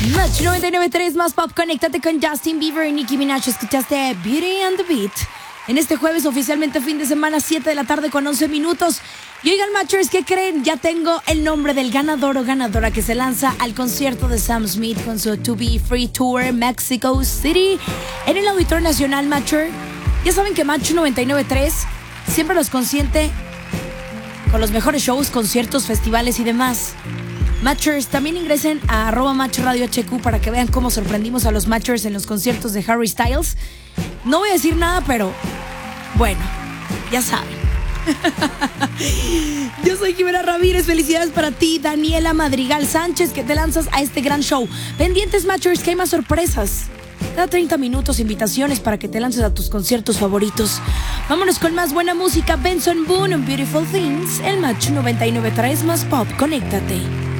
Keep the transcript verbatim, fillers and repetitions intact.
Match noventa y nueve punto tres más pop. Conéctate con Justin Bieber y Nicki Minaj. Escuchaste Beauty and the Beat. En este jueves, oficialmente fin de semana, siete de la tarde con once minutos. Y oigan, Matchers, ¿qué creen? Ya tengo el nombre del ganador o ganadora que se lanza al concierto de Sam Smith con su To Be Free Tour Mexico City en el Auditorio Nacional, Matcher. Ya saben que Match noventa y nueve punto tres siempre los consiente con los mejores shows, conciertos, festivales y demás. Matchers, también ingresen a arroba Match Radio H Q para que vean cómo sorprendimos a los Matchers en los conciertos de Harry Styles. No voy a decir nada, pero bueno, ya saben. Yo soy Jimena Ramírez, felicidades para ti, Daniela Madrigal Sánchez, que te lanzas a este gran show. Pendientes, Matchers, que hay más sorpresas. Cada treinta minutos, invitaciones para que te lances a tus conciertos favoritos. Vámonos con más buena música. Benson Boone, Beautiful Things, el Match noventa y nueve punto tres más pop. Conéctate.